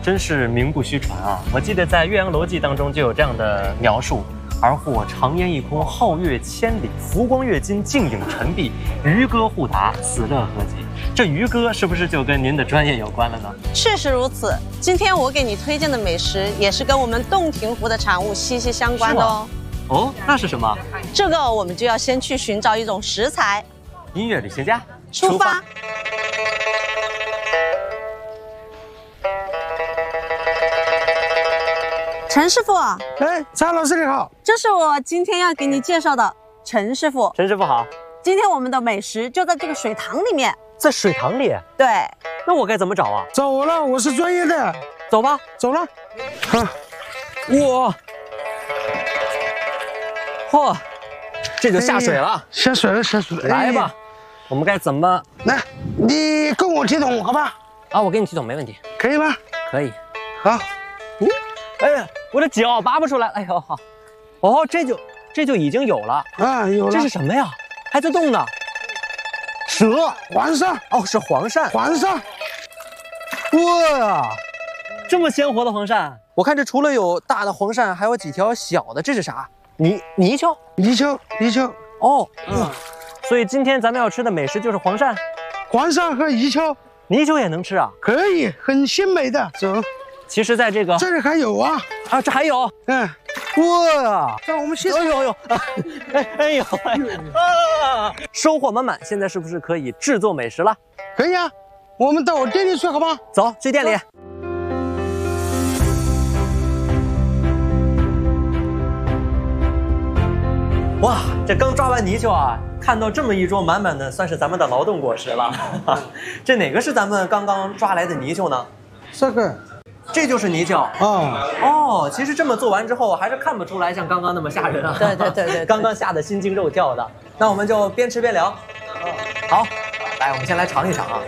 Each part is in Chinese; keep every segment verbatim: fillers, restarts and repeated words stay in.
真是名不虚传啊！我记得在《岳阳楼记》当中就有这样的描述：而或长烟一空，皓月千里，浮光跃金，镜影沉璧，渔歌互答，此乐何极？这渔歌是不是就跟您的专业有关了呢？ 确实如此。今天我给你推荐的美食，也是跟我们洞庭湖的产物息息相关的哦。 哦，那是什么？ 这个我们就要先去寻找一种食材。 音乐旅行家， 出发。陈师傅， 哎，张老师你好， 这是我今天要给你介绍的陈师傅。 陈师傅好。 今天我们的美食就在这个水塘里面。 在水塘里？ 对。 那我该怎么找啊？ 走了，我是专业的。 走吧， 走了。啊， 哇，嚯，这就下水了。 下水了，下水了。 来吧，我们该怎么？ 来，你跟我提桶好吧？ 啊，我给你提桶没问题。 可以吗？ 可以。 好。 嗯，哎呀，我的脚拔不出来。哎呦，好。哦，这就这就已经有了。 啊，有了。 这是什么呀？还在动呢。蛇， 黄鳝。 哦，是黄鳝。 黄鳝。 哇，这么鲜活的黄鳝！我看这除了有大的黄鳝，还有几条小的，这是啥？泥泥鳅？ 泥鳅，泥鳅。 哦，嗯。所以今天咱们要吃的美食就是黄鳝。 黄鳝和泥鳅。 泥鳅也能吃啊？ 可以，很鲜美的。走。 其实，在这个这里还有啊。 啊，这还有。 嗯。 哇！ 让我们先。 哎呦呦！哎哎呦！啊！收获满满，现在是不是可以制作美食了？ 可以啊，我们到我店里去好吗？ 走，去店里。哇，这刚抓完泥鳅啊，看到这么一桌满满的，算是咱们的劳动果实了。这哪个是咱们刚刚抓来的泥鳅呢？ 这个。 这就是泥鳅啊！ 哦，其实这么做完之后，还是看不出来像刚刚那么吓人啊。 对对对 对, 对， 刚刚吓得心惊肉跳的。那我们就边吃边聊。好，来，我们先来尝一尝啊。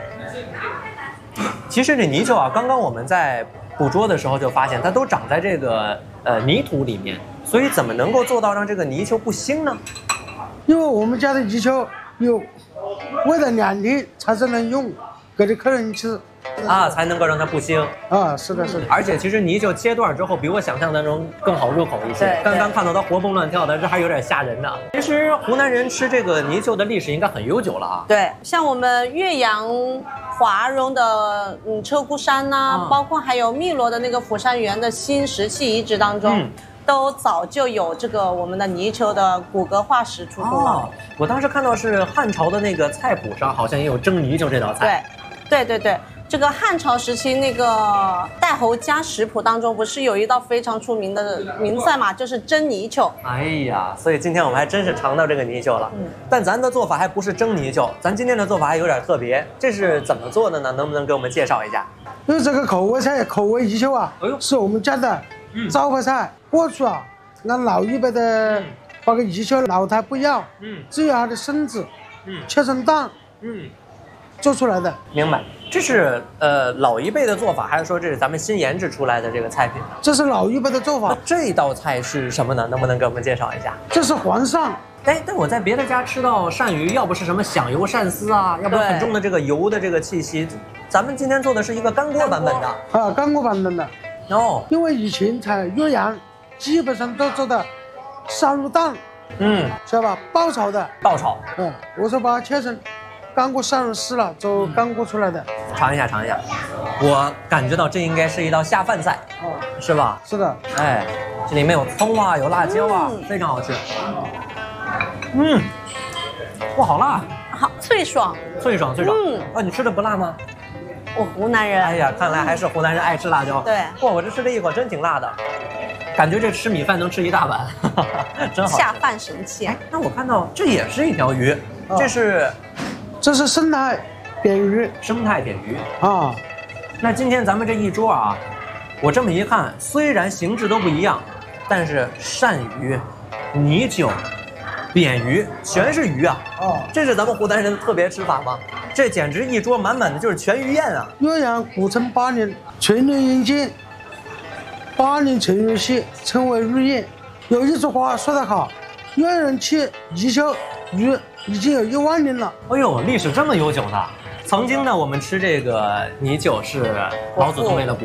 其实这泥鳅啊，刚刚我们在捕捉的时候就发现，它都长在这个呃泥土里面，所以怎么能够做到让这个泥鳅不腥呢？ 因为我们家的泥鳅有喂了两天才是能用给客人吃。 啊，才能够让它不腥啊！是的，是的。 而且其实泥鳅切段之后，比我想象当中更好入口一些。刚刚看到它活蹦乱跳的，这还有点吓人呢。其实湖南人吃这个泥鳅的历史应该很悠久了啊。 对，像我们岳阳华容的嗯车库山呐、啊，包括还有汨罗的那个釜山园的新石器遗址当中。嗯，都早就有这个我们的泥鳅的骨骼化石出土了。哦， 我当时看到是汉朝的那个菜谱上好像也有蒸泥鳅这道菜。 对，对对对。这个汉朝时期那个《代侯家食谱》当中，不是有一道非常出名的名菜嘛，就是蒸泥鳅。 哎呀，所以今天我们还真是尝到这个泥鳅了。嗯，但咱的做法还不是蒸泥鳅，咱今天的做法还有点特别。这是怎么做的呢？能不能给我们介绍一下？ 因为这个口味菜，口味泥鳅啊，哎呦，是我们家的招牌菜。过去啊，那老一辈的把个泥鳅脑袋不要，嗯，只有它的身子，嗯，切成蛋，嗯，做出来的。 明白。这是呃老一辈的做法，还是说这是咱们新研制出来的这个菜品？ 这是老一辈的做法。 这道菜是什么呢？能不能给我们介绍一下？ 这是黄鳝。 哎，但我在别的家吃到鳝鱼，要不是什么响油鳝丝啊，要不很重的这个油的这个气息。咱们今天做的是一个干锅版本的啊，干锅版本的。 哦， 因为以前在岳阳基本上都做的杀入蛋，嗯，知道吧？爆炒的。 爆炒。 嗯，我是把它切成干锅杀入丝了，做干锅出来的。 尝一下，尝一下。我感觉到这应该是一道下饭菜，哦，是吧？ 是的。 哎，这里面有葱啊，有辣椒啊，嗯，非常好吃。嗯，哇，好辣！ 好脆爽， 脆爽脆爽。嗯，哦，你吃的不辣吗？ 我湖南人。 哎呀，看来还是湖南人爱吃辣椒。 对。 哇，我这吃这一口真挺辣的，感觉这吃米饭能吃一大碗，真好。 下饭神器。 哎，那我看到这也是一条鱼，哦，这是。 这是生态扁鱼， 生态扁鱼啊。那今天咱们这一桌啊，我这么一看，虽然形制都不一样，但是鳝鱼、泥鳅、扁鱼全是鱼啊。哦，这是咱们湖南人的特别吃法吗？这简直一桌满满的就是全鱼宴啊！ 岳阳古称八年，全年迎接，八年全元夕，称为日宴。有一句话说得好，岳阳人吃泥鳅鱼已经有一万年了。 哎呦，历史这么悠久呢！曾经呢，我们吃这个泥鳅是老祖宗为了补